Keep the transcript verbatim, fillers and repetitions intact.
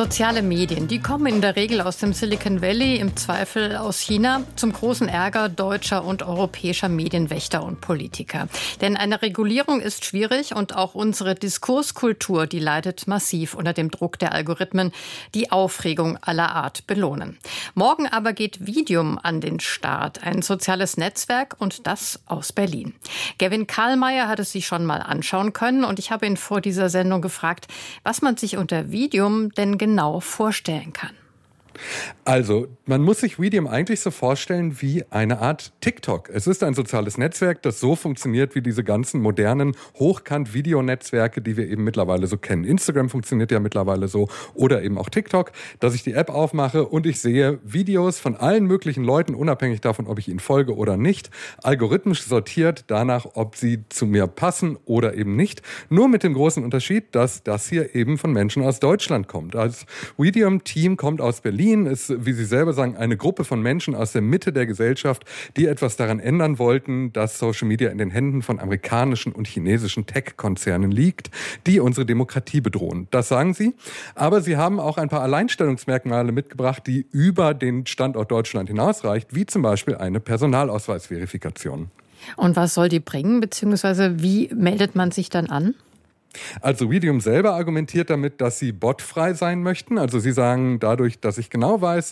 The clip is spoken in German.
Soziale Medien, die kommen in der Regel aus dem Silicon Valley, im Zweifel aus China, zum großen Ärger deutscher und europäischer Medienwächter und Politiker. Denn eine Regulierung ist schwierig und auch unsere Diskurskultur, die leidet massiv unter dem Druck der Algorithmen, die Aufregung aller Art belohnen. Morgen aber geht Videum an den Start, ein soziales Netzwerk, und das aus Berlin. Gavin Karlmeier hat es sich schon mal anschauen können und ich habe ihn vor dieser Sendung gefragt, was man sich unter Videum denn genau vorstellen kann. Also, man muss sich Videum eigentlich so vorstellen wie eine Art TikTok. Es ist ein soziales Netzwerk, das so funktioniert wie diese ganzen modernen Hochkant-Videonetzwerke, die wir eben mittlerweile so kennen. Instagram funktioniert ja mittlerweile so oder eben auch TikTok, dass ich die App aufmache und ich sehe Videos von allen möglichen Leuten, unabhängig davon, ob ich ihnen folge oder nicht, algorithmisch sortiert danach, ob sie zu mir passen oder eben nicht. Nur mit dem großen Unterschied, dass das hier eben von Menschen aus Deutschland kommt. Das Videum-Team kommt aus Berlin, ist, wie Sie selber sagen, eine Gruppe von Menschen aus der Mitte der Gesellschaft, die etwas daran ändern wollten, dass Social Media in den Händen von amerikanischen und chinesischen Tech-Konzernen liegt, die unsere Demokratie bedrohen. Das sagen sie. Aber sie haben auch ein paar Alleinstellungsmerkmale mitgebracht, die über den Standort Deutschland hinausreicht, wie zum Beispiel eine Personalausweisverifikation. Und was soll die bringen, beziehungsweise wie meldet man sich dann an? Also Videum selber argumentiert damit, dass sie botfrei sein möchten. Also sie sagen, dadurch, dass ich genau weiß,